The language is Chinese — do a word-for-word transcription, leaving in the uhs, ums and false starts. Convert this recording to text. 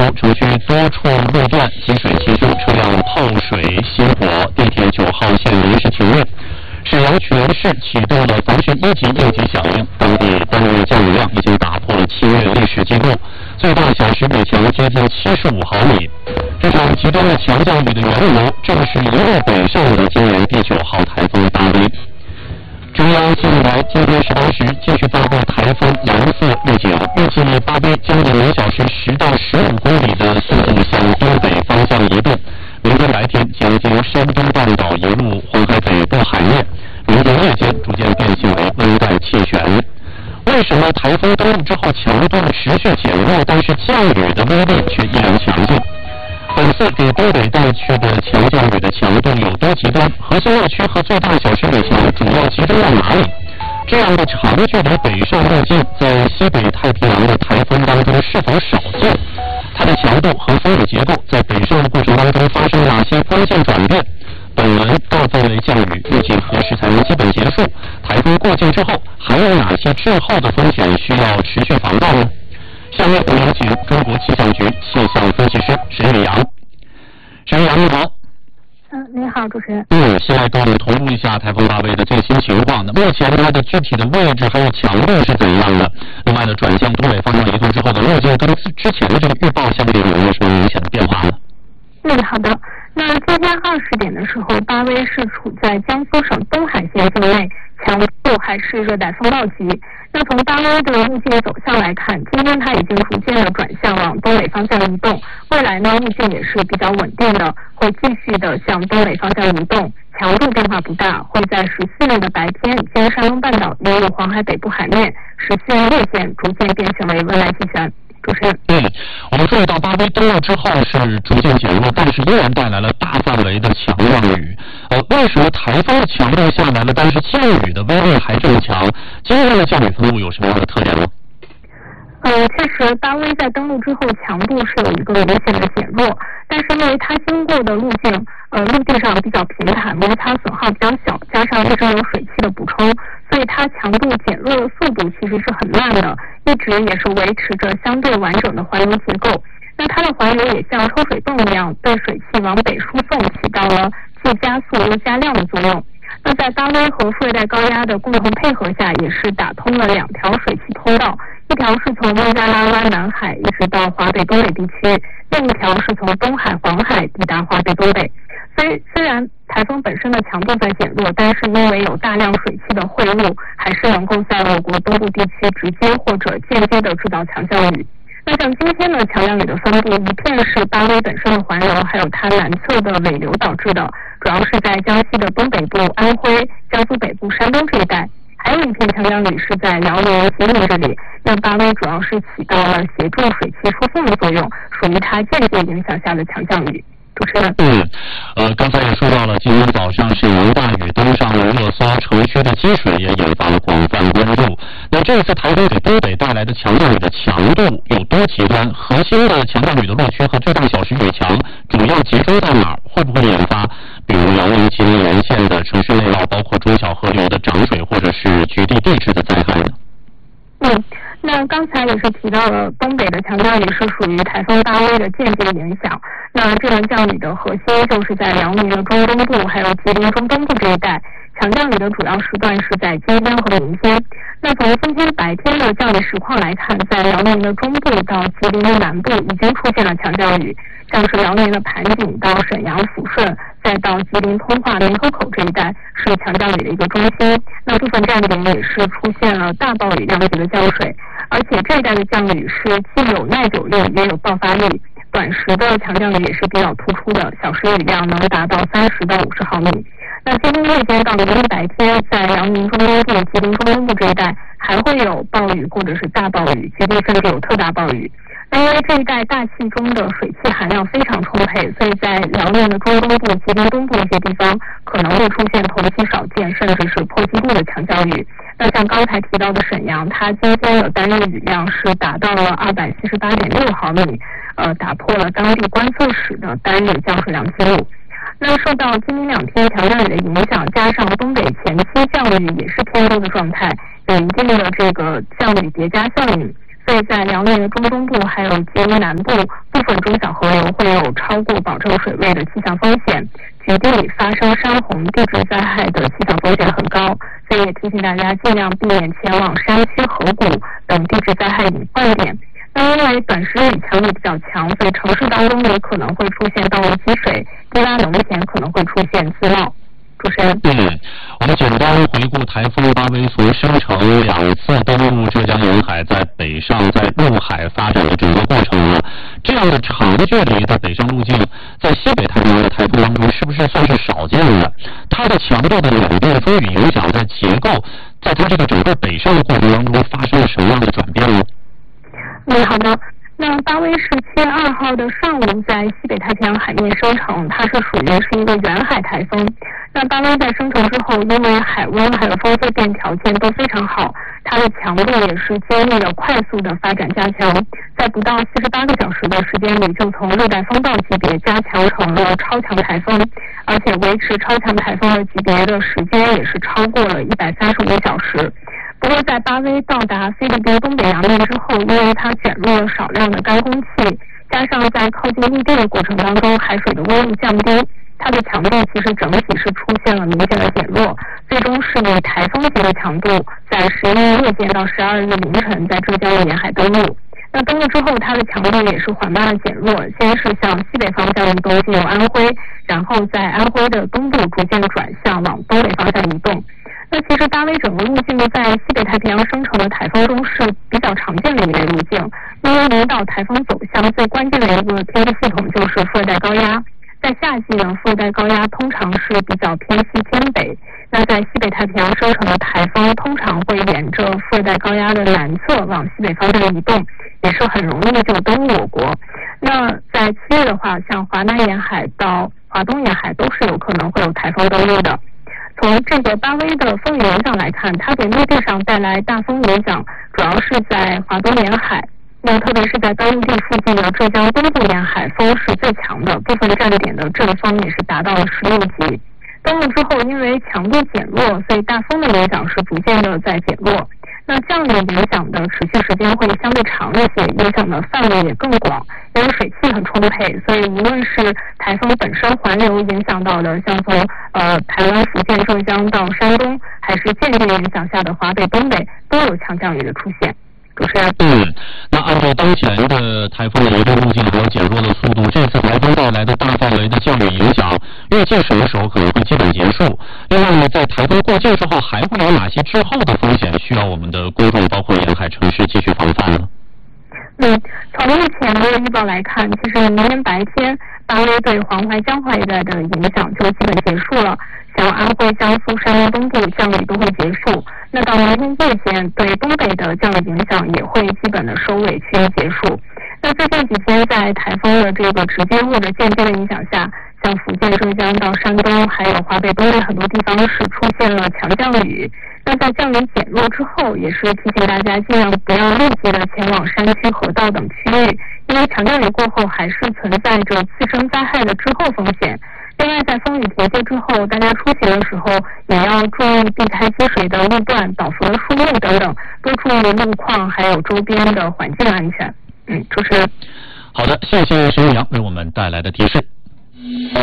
城区多处路段积水齐出，车辆泡水熄火，地铁九号线临时停运。沈阳全市启动了防汛一级应急响应，当地单日降雨量已经打破了七月历史记录，最大小时雨强接近七十五毫米。这场极端的强降雨的源流正是一路北上的今年第九号台风巴威。中央气象台今天十八时继续发布台风蓝色预警，预计巴威将以每小时十到十五公里的速度向东北方向移动。明天白天将经山东半岛一路黄海北部海面，明天夜间逐渐变性为温带气旋。为什么台风登陆之后强度持续减弱，但是降雨的威力却依然强劲？本次给东北带去的强降雨的强度有多极端？核心热区和最大小时雨强主要集中在哪里？这样的长距离北上路径在西北太平洋的台风当中是否少见？它的强度和风雨结构在北上的过程当中发生哪些关键转变？本轮大范围降雨预计何时才能基本结束？台风过境之后还有哪些滞后的风险需要持续防范呢？下面我们有请中国气象局气象分析师沈远阳。沈远阳，你好。 嗯，你好，主持人。 嗯，先来跟我们同步一下台风巴威的最新情况。那目前它的具体的位置还有强度是怎样的？另外呢，转向东北方向移动之后的路径跟之前的这个预报相比有没有什么明显的变化呢？ 嗯，好的。那今天二十点的时候，巴威是处在江苏省东海县境内，强度还是热带风暴级。那从巴威的路径走向来看，今天它已经逐渐的转向往东北方向移动，未来呢路径也是比较稳定的，会继续的向东北方向移动，强度变化不大，会在十四日的白天经山东半岛流入黄海北部海面，十四日夜间逐渐变形为温带气旋。主持人， 嗯，我们注意到巴威登陆之后是逐渐减弱，但是依然带来了大范围的强降雨。呃，为什么台风的强度下来了，但是降雨的威力还这么强？今天的降雨分布有什么样的特点呢？ 呃，确实，巴威在登陆之后强度是有一个明显的减弱，但是因为它经过的路径，呃，陆地上比较平坦，摩擦损耗比较小，加上一直有水汽的补充，所以它强度减弱的速度其实是很慢的，一直也是维持着相对完整的环流结构。那它的环流也像抽水泵一样，对水汽往北输送，起到了既加速又加量的作用。那在巴威和副热带高压的共同配合下，也是打通了两条水汽通道，一条是从孟加拉湾南海一直到华北东北地区，另一条是从东海、黄海抵达华北东北。虽虽然台风本身的强度在减弱，但是因为有大量水汽的汇入，还是能够在我国东部地区直接或者间接的制造强降雨。那像今天的强降雨的分布，一片是巴威本身的环流，还有它南侧的尾流导致的，主要是在江西的东北部、安徽、江苏北部、山东这一带；还有一片强降雨是在辽宁、吉林这里。那巴威主要是起到了协助水汽输送的作用，属于它间接影响下的强降雨。主持人， 嗯，呃，刚才也说到了，今天早上是蒙大雨登上了热搜，城区的积水也引发了广泛关注。那这次台风给东北带来的强降雨的强度有多极端？核心的强降雨的路区和最大小时雨强主要集中在哪儿？会不会引发比如辽宁、吉林沿线的城市内涝，包括中小河流的涨水或者是局地地质的灾害呢？ 嗯，那刚才也是提到了，东北的强降雨是属于台风巴威的间接影响。那这轮降雨的核心就是在辽宁的中东部，还有吉林中东部这一带。强降雨的主要时段是在今天和明天。那从今天白天的降雨实况来看，在辽宁的中部到吉林的南部已经出现了强降雨，像是辽宁的盘锦到沈阳、抚顺，再到吉林通化、明河口这一带是强降雨的一个中心。那部分站点也是出现了大暴雨量级的降水，而且这一带的降雨是既有耐久力也有爆发力，短时的强降雨也是比较突出的，小时雨量能达到三十到五十毫米。那今天夜间到明天白天，在辽宁中东部、吉林中东部这一带还会有暴雨或者是大暴雨，局地甚至有特大暴雨。那因为这一带大气中的水汽含量非常充沛，所以在辽宁的中东部、吉林东部一些地方可能会出现同期少见甚至是破纪录的强降雨。那像刚才提到的沈阳，它今天的单日雨量是达到了二百七十八点六毫米，呃，打破了当地观测史的单日降水量记录。那受到今明两天强降雨的影响，加上东北前期降雨也是偏多的状态，有一定的这个降雨叠加效应， 所以在辽宁的中东部还有吉林南部部分中小河流会有超过保证水位的气象风险，局地发生山洪、地质灾害的气象风险很高，所以也提醒大家尽量避免前往山区、河谷等地质灾害隐患点。那因为短时雨强度比较强，所以城市当中也可能会出现道路积水，低洼农田可能会出现自涝。主持人， 嗯，我们简单回顾台风巴威所生成两次登陆浙江沿海，在北上在陆海发展的整个过程啊，这样的长距离的北上路径，在西北太平洋的台风当中是不是算是少见的？它的强度的两变风雨影响在结构，在它这个整个北上的过程当中发生了什么样的转变呢？ 嗯，好的。那巴威是七月二号的上午在西北太平洋海面生成，它是属于是一个远海台风。那巴威在生成之后，因为海温还有风色变条件都非常好，它的强度也是经历了快速的发展加强，在不到四十八个小时的时间里，就从热带风暴级别加强成了超强台风，而且维持超强台风的级别的时间也是超过了一百三十五小时。不过，在巴威到达菲律宾东北洋面之后，因为它卷入了少量的干空气，加上在靠近陆地的过程当中，海水的温度降低，它的强度其实整体是出现了明显的减弱，最终是以台风级的强度，在十一日夜间到十二日凌晨在浙江的沿海登陆。那登陆之后，它的强度也是缓慢的减弱，先是向西北方向移动进入安徽，然后在安徽的东部逐渐转向往东北方向移动。那其实巴威整个路径在西北太平洋生成的台风中是比较常见的一类路径，因为引导台风走向最关键的一个天气系统就是副热带高压。在夏季呢，副热带高压通常是比较偏西偏北，那在西北太平洋生成的台风通常会沿着副热带高压的南侧往西北方向移动，也是很容易就登陆我国。那在七月的话，像华南沿海到华东沿海都是有可能会有台风登陆的。从这个巴威的风雨影响来看，它给陆地上带来大风影响，主要是在华东沿海。那特别是在高陆地附近的浙江东部沿海，风是最强的，部分站点的阵风也是达到了十六级。登陆之后，因为强度减弱，所以大风的影响是逐渐的在减弱。那降雨影响的持续时间会相对长一些，影响的范围也更广，因为水汽很充沛，所以无论是台风本身环流影响到的，像从呃台湾、福建、浙江到山东，还是间接影响下的华北、东北，都有强降雨的出现。主持人， 嗯，那按照当前的台风的移动路径和减弱的速度，这次台风带来的大范围的降雨影响，预计什么时候可能会基本结束？另外呢，在台风过境之后，还会有哪些之后的风险需要我们的公众，包括沿海城市继续防范呢？ 嗯，从目前的预报来看，其实明天白天巴威对黄淮、江淮一带的影响就基本结束了，像安徽、江苏、山东东部降雨都会结束。那到明天夜间，对东北的降雨影响也会基本的收尾趋于结束。那最近几天，在台风的这个直接或者间接的影响下，像福建、浙江到山东，还有华北、东北很多地方是出现了强降雨。那在降雨减弱之后，也是提醒大家尽量不要立即的前往山区、河道等区域，因为强降雨过后还是存在着次生灾害的滞后风险。另外，在风雨停歇之后，大家出行的时候也要注意避开积水的路段、倒伏的树木等等，多注意路况还有周边的环境安全。嗯，主持人。 好的，谢谢沈永阳为我们带来的提示。